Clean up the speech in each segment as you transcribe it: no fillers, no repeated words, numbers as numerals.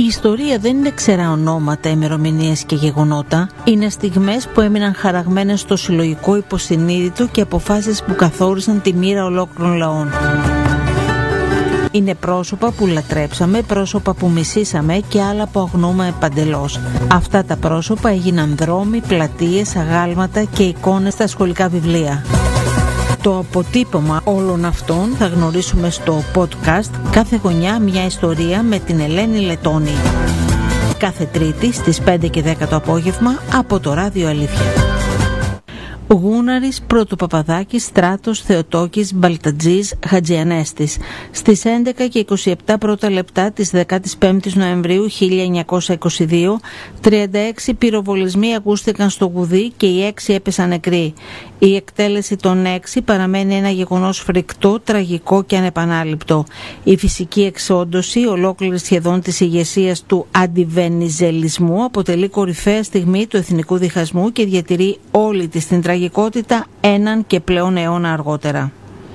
ιστορία δεν είναι ξερά ονόματα, ημερομηνίες και γεγονότα. Είναι στιγμές που έμειναν χαραγμένες στο συλλογικό υποσυνείδητο και αποφάσεις που καθόρισαν τη μοίρα ολόκληρων λαών. Είναι πρόσωπα που λατρέψαμε, πρόσωπα που μισήσαμε και άλλα που αγνοούμε παντελώς. Αυτά τα πρόσωπα έγιναν δρόμοι, πλατείες, αγάλματα και εικόνες στα σχολικά βιβλία. Το αποτύπωμα όλων αυτών θα γνωρίσουμε στο podcast «Κάθε γωνιά μια ιστορία» με την Ελένη Λετώνη. Κάθε Τρίτη στις 5 και 10 το απόγευμα από το Ράδιο Αλήθεια. Γούναρης, Πρωτοπαπαδάκης, Στράτος, Θεοτόκης, Μπαλτατζής, Χατζιανέστης. Στις 11 και 27 πρώτα λεπτά της 15ης Νοεμβρίου 1922, 36 πυροβολισμοί ακούστηκαν στο Γουδί και οι 6 έπεσαν νεκροί. Η εκτέλεση των 6 παραμένει ένα γεγονός φρικτό, τραγικό και ανεπανάληπτο. Η φυσική εξόντωση, ολόκληρη σχεδόν της ηγεσίας του αντιβενιζελισμού, αποτελεί κορυφαία στιγμή του εθνικού διχασμού και διατηρεί όλη της την τραγικότητα έναν και πλέον αιώνα αργότερα.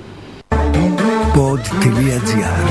Pod.gr.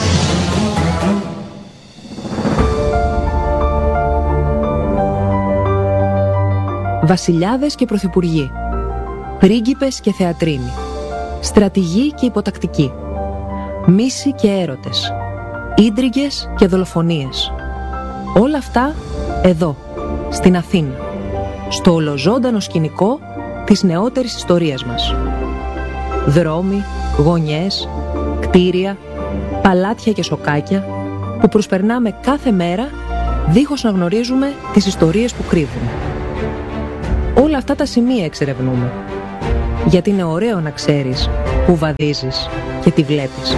Βασιλιάδες και πρωθυπουργοί, πρίγκιπες και θεατρίνοι, στρατηγοί και υποτακτικοί, μύση και έρωτες, ίντριγκες και δολοφονίες. Όλα αυτά εδώ, στην Αθήνα, στο ολοζώντανο σκηνικό της νεότερης ιστορίας μας. Δρόμοι, γωνιές, κτίρια, παλάτια και σοκάκια που προσπερνάμε κάθε μέρα δίχως να γνωρίζουμε τις ιστορίες που κρύβουν. Όλα αυτά τα σημεία εξερευνούμε, γιατί είναι ωραίο να ξέρεις που βαδίζεις και τι βλέπεις.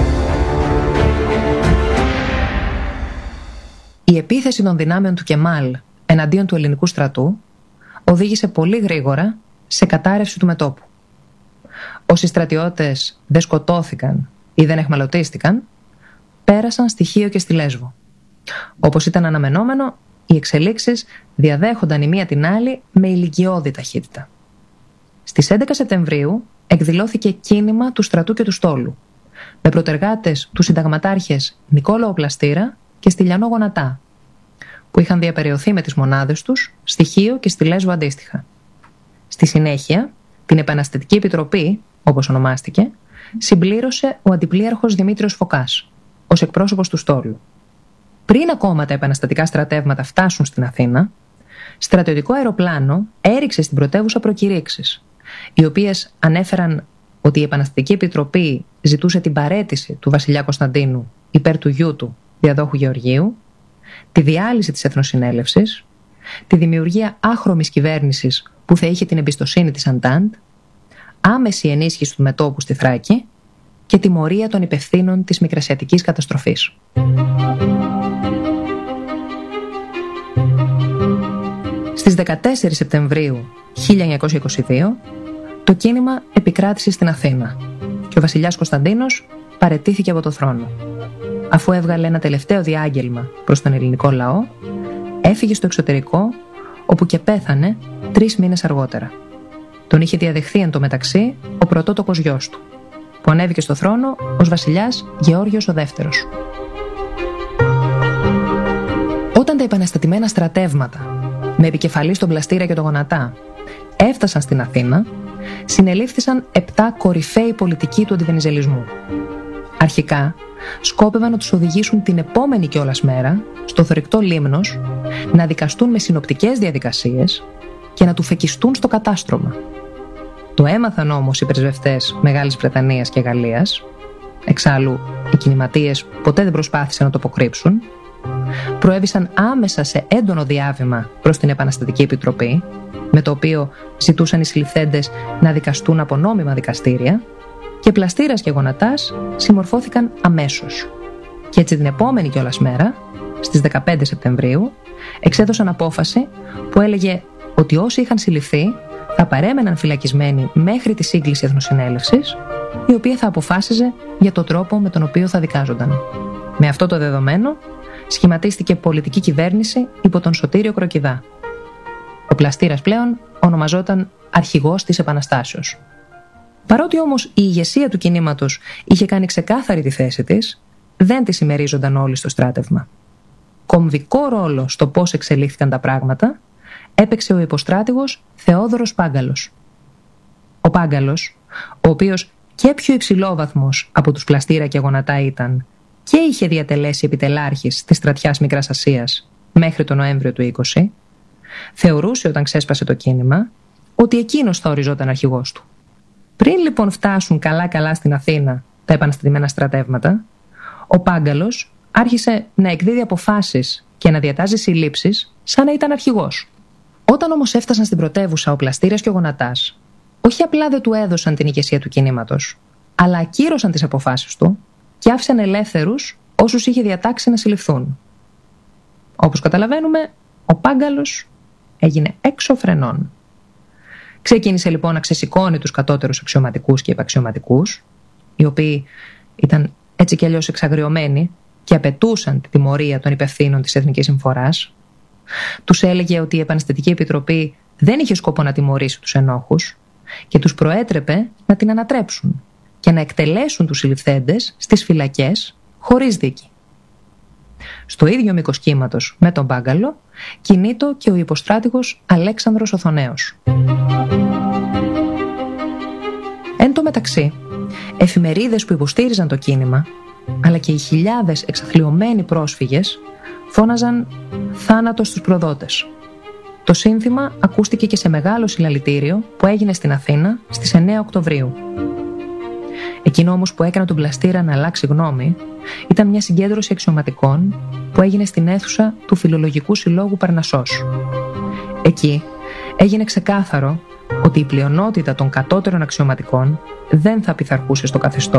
Η επίθεση των δυνάμεων του Κεμάλ εναντίον του ελληνικού στρατού οδήγησε πολύ γρήγορα σε κατάρρευση του μετώπου. Όσοι στρατιώτες δεν σκοτώθηκαν ή δεν εχμαλωτίστηκαν, πέρασαν στη Χίο και στη Λέσβο. Όπως ήταν αναμενόμενο, οι εξελίξεις διαδέχονταν η μία την άλλη με ηλικιώδη ταχύτητα. Στις 11 Σεπτεμβρίου εκδηλώθηκε κίνημα του στρατού και του στόλου, με προτεργάτες τους συνταγματάρχες Νικόλαο Πλαστήρα και Στυλιανό Γονατά, που είχαν διαπεραιωθεί με τις μονάδες τους στη Χίο και στη Λέσβο αντίστοιχα. Στη συνέχεια, την Επαναστατική Επιτροπή, όπως ονομάστηκε, συμπλήρωσε ο αντιπλήρχος Δημήτριος Φωκάς, ως εκπρόσωπος του στόλου. Πριν ακόμα τα επαναστατικά στρατεύματα φτάσουν στην Αθήνα, στρατιωτικό αεροπλάνο έριξε στην πρωτεύουσα προκηρύξεις, οι οποίες ανέφεραν ότι η Επαναστατική Επιτροπή ζητούσε την παραίτηση του βασιλιά Κωνσταντίνου υπέρ του γιού του, διαδόχου Γεωργίου, τη διάλυση της Εθνοσυνέλευσης, τη δημιουργία άχρωμης κυβέρνησης που θα είχε την εμπιστοσύνη της Αντάντ, άμεση ενίσχυση του μετώπου στη Θράκη και τιμωρία των υπευθύνων της Μικρασιατικής καταστροφής. Στις 14 Σεπτεμβρίου 1922, το κίνημα επικράτησε στην Αθήνα και ο βασιλιάς Κωνσταντίνος παραιτήθηκε από το θρόνο. Αφού έβγαλε ένα τελευταίο διάγγελμα προς τον ελληνικό λαό, έφυγε στο εξωτερικό, όπου και πέθανε 3 μήνες αργότερα. Τον είχε διαδεχθεί εν τω μεταξύ ο πρωτότοκος γιος του, που ανέβηκε στο θρόνο ως βασιλιάς Γεώργιος ο Δεύτερος. Όταν τα επαναστατημένα στρατεύματα, με επικεφαλής τον Πλαστήρα και τον Γονατά, έφτασαν στην Αθήνα, συνελήφθησαν 7 κορυφαίοι πολιτικοί του αντιβενιζελισμού. Αρχικά, σκόπευαν να τους οδηγήσουν την επόμενη κιόλας μέρα, στο θωρηκτό Λίμνος, να δικαστούν με συνοπτικές διαδικασίες και να του φεκιστούν στο κατάστρωμα. Το έμαθαν όμως οι πρεσβευτές Μεγάλης Βρετανίας και Γαλλίας, εξάλλου οι κινηματίες ποτέ δεν προσπάθησαν να το αποκρύψουν, προέβησαν άμεσα σε έντονο διάβημα προς την Επαναστατική Επιτροπή, με το οποίο ζητούσαν οι συλληφθέντες να δικαστούν από νόμιμα δικαστήρια, και Πλαστήρας και Γονατάς συμμορφώθηκαν αμέσως. Και έτσι την επόμενη κιόλας μέρα, στις 15 Σεπτεμβρίου, εξέδωσαν απόφαση που έλεγε ότι όσοι είχαν συλληφθεί θα παρέμεναν φυλακισμένοι μέχρι τη σύγκληση Εθνοσυνέλευσης, η οποία θα αποφάσιζε για τον τρόπο με τον οποίο θα δικάζονταν. Με αυτό το δεδομένο, σχηματίστηκε πολιτική κυβέρνηση υπό τον Σωτήριο Κροκιδά. Ο Πλαστήρας πλέον ονομαζόταν αρχηγός της Επαναστάσεως. Παρότι όμως η ηγεσία του κινήματος είχε κάνει ξεκάθαρη τη θέση της, δεν τη συμμερίζονταν όλοι στο στράτευμα. κομβικό ρόλο στο πώς εξελίχθηκαν τα πράγματα έπαιξε ο υποστράτηγος Θεόδωρος Πάγκαλος. Ο Πάγκαλος, ο οποίος και πιο υψηλόβαθμος από τους Πλαστήρα και Γονατά ήταν και είχε διατελέσει επιτελάρχης της στρατιάς Μικράς Ασίας μέχρι τον Νοέμβριο του 20, θεωρούσε όταν ξέσπασε το κίνημα ότι εκείνος θα οριζόταν αρχηγός του. Πριν λοιπόν φτάσουν καλά-καλά στην Αθήνα τα επαναστατημένα στρατεύματα, ο Πάγκαλος άρχισε να εκδίδει αποφάσεις και να διατάζει συλλήψεις σαν να ήταν αρχηγός. Όταν όμως έφτασαν στην πρωτεύουσα ο Πλαστήρας και ο Γονατάς, όχι απλά δεν του έδωσαν την ηγεσία του κινήματος, αλλά ακύρωσαν τις αποφάσεις του και άφησαν ελεύθερους όσους είχε διατάξει να συλληφθούν. Όπως καταλαβαίνουμε, ο Πάγκαλος έγινε έξω φρενών. Ξεκίνησε λοιπόν να ξεσηκώνει τους κατώτερους αξιωματικούς και υπαξιωματικούς, οι οποίοι ήταν έτσι κι αλλιώς εξαγριωμένοι και απαιτούσαν τη τιμωρία των υπευθύνων της Εθνικής Συμφοράς. Τους έλεγε ότι η Επαναστατική Επιτροπή δεν είχε σκοπό να τιμωρήσει τους ενόχους και τους προέτρεπε να την ανατρέψουν και να εκτελέσουν τους συλληφθέντες στις φυλακές χωρίς δίκη. Στο ίδιο μήκος κύματος με τον Πάγκαλο κινείται και ο υποστράτηγος Αλέξανδρος Οθονέος. Εν τω μεταξύ, εφημερίδες που υποστήριζαν το κίνημα, αλλά και οι χιλιάδες εξαθλιωμένοι πρόσφυγες φώναζαν «θάνατο στους προδότες». Το σύνθημα ακούστηκε και σε μεγάλο συλλαλητήριο που έγινε στην Αθήνα στις 9 Οκτωβρίου. Εκείνο όμως που έκανε τον Πλαστήρα να αλλάξει γνώμη ήταν μια συγκέντρωση αξιωματικών που έγινε στην αίθουσα του Φιλολογικού Συλλόγου Παρνασσός. Εκεί έγινε ξεκάθαρο ότι η πλειονότητα των κατώτερων αξιωματικών δεν θα πειθαρχούσε στο καθεστώς